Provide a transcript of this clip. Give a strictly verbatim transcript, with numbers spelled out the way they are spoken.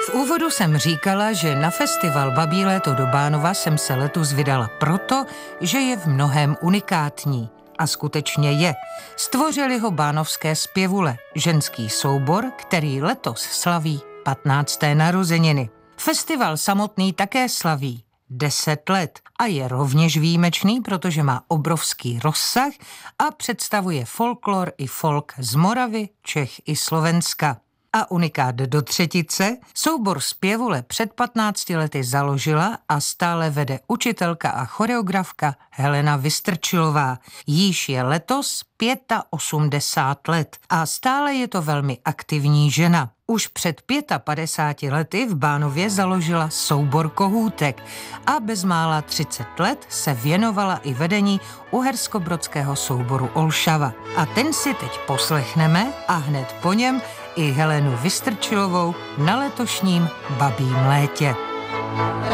V úvodu jsem říkala, že na festival Babí léto do Bánova jsem se letos vydala proto, že je v mnohém unikátní. A skutečně je. Stvořili ho bánovské zpěvule, ženský soubor, který letos slaví patnácté narozeniny. Festival samotný také slaví deset let a je rovněž výjimečný, protože má obrovský rozsah a představuje folklor i folk z Moravy, Čech i Slovenska. A unikát do třetice, soubor zpěvule před patnácti lety založila a stále vede učitelka a choreografka Helena Vystrčilová. Jíž je letos osmdesát pět let a stále je to velmi aktivní žena. Už před padesáti pěti lety v Bánově založila soubor Kohůtek a bezmála třicet let se věnovala i vedení uherskobrodského souboru Olšava. A ten si teď poslechneme a hned po něm i Helenu Vystrčilovou na letošním Babím létě.